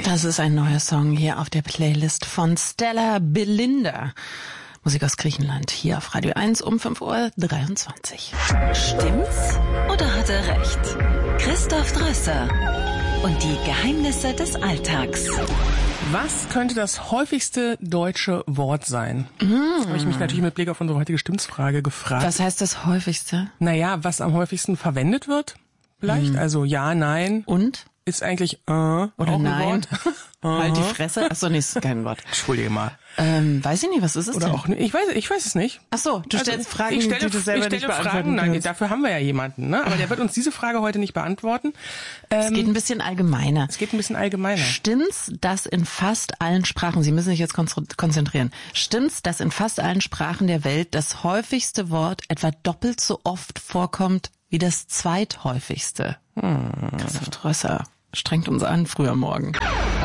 Das ist ein neuer Song hier auf der Playlist von Stella Belinda. Musik aus Griechenland, hier auf Radio 1 um 5:23 Uhr. Stimmt's oder hat er recht? Christoph Drösser und die Geheimnisse des Alltags. Was könnte das häufigste deutsche Wort sein? Habe ich mich natürlich mit Blick auf unsere heutige Stimmungsfrage gefragt. Was heißt das häufigste? Naja, was am häufigsten verwendet wird? Vielleicht? Also ja, nein. Und? Ist eigentlich oder auch ein nein. Wort? Halt die Fresse. Achso, nee, ist kein Wort. Entschuldige mal. Weiß ich nicht, was ist es Oder denn? auch nicht. Ich weiß es nicht. Achso, du stellst Fragen, die du selber nicht beantworten Fragen, kannst. nein, dafür haben wir ja jemanden, ne? Aber der wird uns diese Frage heute nicht beantworten. Es geht ein bisschen allgemeiner. Stimmt's, dass in fast allen Sprachen, Sie müssen sich jetzt konzentrieren, stimmt's, dass in fast allen Sprachen der Welt das häufigste Wort etwa doppelt so oft vorkommt wie das zweithäufigste? Christoph Drösser strengt uns an, früher morgen.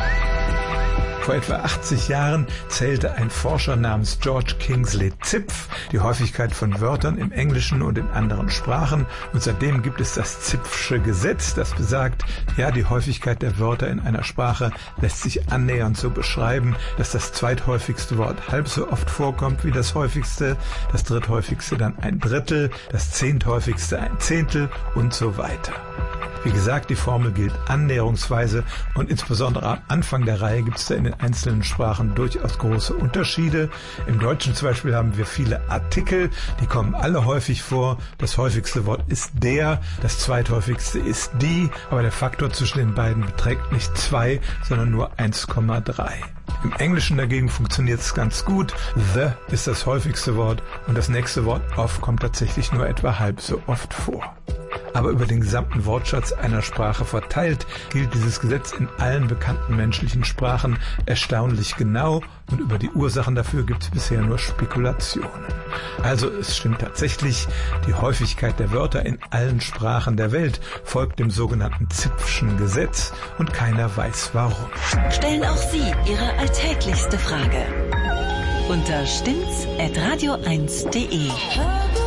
Vor etwa 80 Jahren zählte ein Forscher namens George Kingsley Zipf die Häufigkeit von Wörtern im Englischen und in anderen Sprachen. Und seitdem gibt es das Zipfsche Gesetz, das besagt, ja, die Häufigkeit der Wörter in einer Sprache lässt sich annähernd so beschreiben, dass das zweithäufigste Wort halb so oft vorkommt wie das häufigste, das dritthäufigste dann ein Drittel, das zehnthäufigste ein Zehntel und so weiter. Wie gesagt, die Formel gilt annäherungsweise und insbesondere am Anfang der Reihe gibt es da in den einzelnen Sprachen durchaus große Unterschiede. Im Deutschen zum Beispiel haben wir viele Artikel, die kommen alle häufig vor. Das häufigste Wort ist der, das zweithäufigste ist die, aber der Faktor zwischen den beiden beträgt nicht 2, sondern nur 1,3. Im Englischen dagegen funktioniert es ganz gut. The ist das häufigste Wort und das nächste Wort of kommt tatsächlich nur etwa halb so oft vor. Aber über den gesamten Wortschatz einer Sprache verteilt gilt dieses Gesetz in allen bekannten menschlichen Sprachen erstaunlich genau und über die Ursachen dafür gibt es bisher nur Spekulationen. Also es stimmt tatsächlich, die Häufigkeit der Wörter in allen Sprachen der Welt folgt dem sogenannten Zipfschen Gesetz und keiner weiß warum. Stellen auch Sie Ihre alltäglichste Frage unter stimmt's@radio1.de.